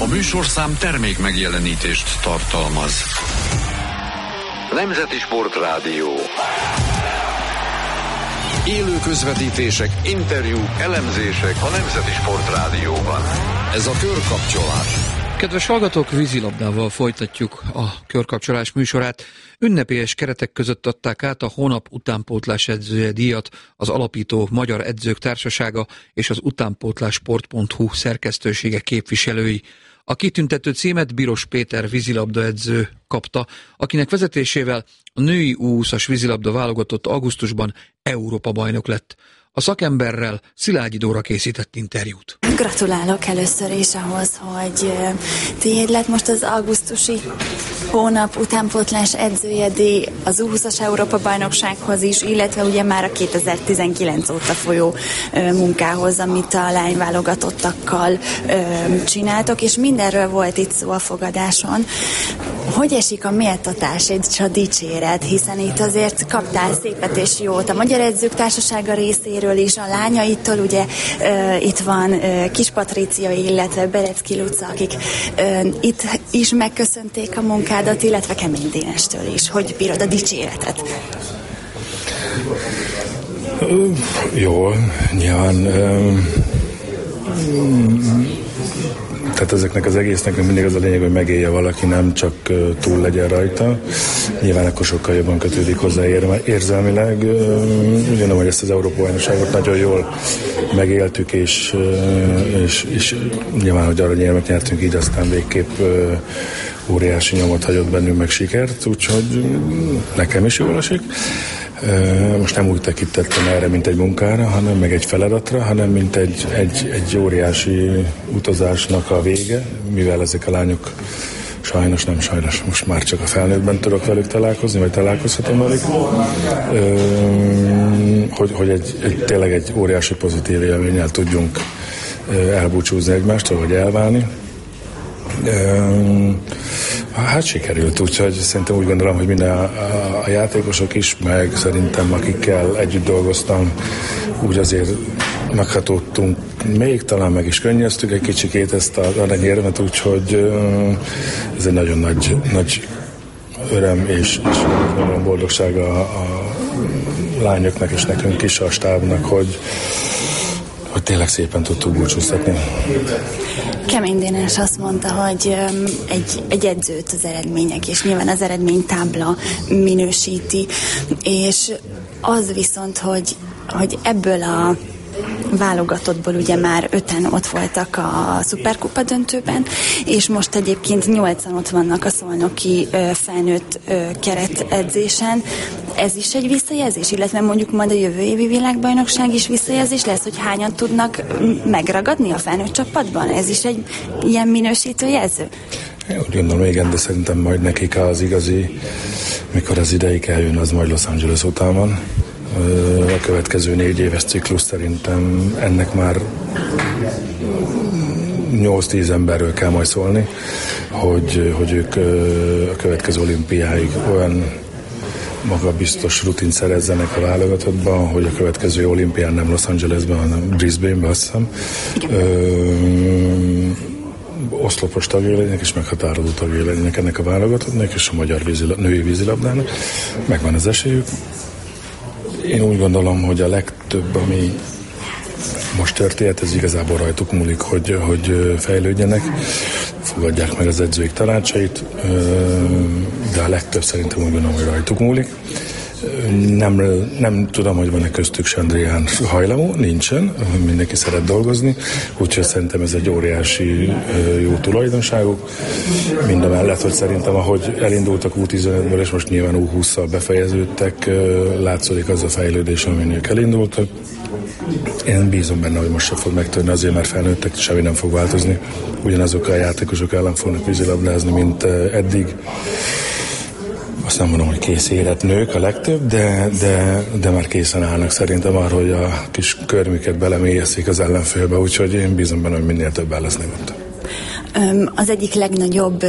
műsorszám termék megjelenítést tartalmaz. Nemzeti Sportrádió. Élő közvetítések, interjúk, elemzések a Nemzeti Sportrádióban. Ez a Körkapcsolás. Kedves hallgatók, vízilabdával folytatjuk a Körkapcsolás műsorát. Ünnepélyes keretek között adták át a hónap utánpótlás edzője díjat az alapító Magyar Edzők Társasága és az utánpótlásport.hu szerkesztősége képviselői. A kitüntető címet Biros Péter vízilabdaedző kapta, akinek vezetésével a női U20-as vízilabda válogatott augusztusban Európa-bajnok lett. A szakemberrel Szilágyi Dóra készített interjút. Gratulálok először is ahhoz, hogy tiéd lett most az augusztusi hónap utánpótlás edzője díj az U20-as Európa-bajnoksághoz is, illetve ugye már a 2019 óta folyó munkához, amit a lányválogatottakkal csináltok, és mindenről volt itt szó a fogadáson. Hogy esik a méltatás és a dicséret, hiszen itt azért kaptál szépet és jót a Magyar Edzők Társasága részéről is, a lányaitól, ugye itt van Kis Patrícia, illetve Berecki Luca, akik itt is megköszönték a munkádat, illetve Kemény Dénestől is. Hogy bírod a dicséretet? Jól, nyilván tehát ezeknek az egésznek mindig az a lényeg, hogy megélje valaki, nem csak túl legyen rajta. Nyilván akkor sokkal jobban kötődik hozzá érzelmileg. Ugyanúgy, hogy ezt az Európa-bajnokságot nagyon jól megéltük, és nyilván, hogy aranyérmet nyertünk, így aztán végképp óriási nyomot hagyott bennünk, meg sikert, úgyhogy nekem is jól esik. Most nem úgy tekintettem erre, mint egy munkára, hanem meg egy feladatra, hanem mint egy óriási utazásnak a vége, mivel ezek a lányok sajnos, most már csak a felnőttben tudok velük találkozni, vagy találkozhatom velük, hogy tényleg egy óriási pozitív élménnyel tudjunk elbúcsúzni egymástól, vagy elválni. Hát sikerült, úgyhogy szerintem úgy gondolom, hogy minden a játékosok is, meg szerintem akikkel együtt dolgoztam, úgy azért meghatódtunk, még talán meg is könnyeztük egy kicsikét ezt az aranyérmet, úgyhogy ez egy nagyon nagy öröm és boldogság a lányoknak és nekünk is, a stábnak, hogy tényleg szépen tudtuk búcsúztatni. Kemény Dénes azt mondta, hogy egy edzőt az eredmények, és nyilván az eredménytábla minősíti, és az viszont, hogy ebből a válogatottból ugye már 5-en ott voltak a szuperkupa döntőben, és most egyébként 8-an ott vannak a szolnoki felnőtt keretedzésen. Ez is egy visszajelzés, illetve mondjuk majd a jövő évi világbajnokság is visszajelzés lesz, hogy hányan tudnak megragadni a felnőtt csapatban? Ez is egy ilyen minősítő jelző? Én úgy gondolom, igen, de szerintem majd nekik az igazi, mikor az ideig eljön, az majd Los Angeles után van. A következő 4 éves ciklus szerintem ennek már 8-10 emberről kell majd szólni, hogy ők a következő olimpiáig olyan magabiztos rutint szerezzenek a válogatottban, hogy a következő olimpián nem Los Angelesben, hanem Brisbaneben, azt hiszem. Oszlopos tagjai legyenek, és meghatározó tagjai legyenek ennek a válogatottnak, és a magyar női vízilabdának. Megvan az esélyük. Én úgy gondolom, hogy a legtöbb, ami most történt, ez igazából rajtuk múlik, hogy fejlődjenek, fogadják meg az edzőik tanácsait, de a legtöbb szerintem úgy gondolom, hogy rajtuk múlik. Nem tudom, hogy van-e köztük Sandrián hajlamú, nincsen, mindenki szeret dolgozni, úgyhogy szerintem ez egy óriási jó tulajdonságuk. Mindamellett, hogy szerintem, ahogy elindultak U15-ből, és most nyilván U20-szal befejeződtek, látszódik az a fejlődés, amin ők elindultak. Én bízom benne, hogy most se fog megtörni, azért mert felnőttek, semmi nem fog változni. Ugyanazok a játékosok ellen fognak vízilabdázni, mint eddig. Azt nem mondom, hogy kész érett nők a legtöbb, de már készen állnak szerintem arra, hogy a kis körmüket belemélyezik az ellenfélbe, úgyhogy én bízom benne, hogy minél többen lesznek ott. Az egyik legnagyobb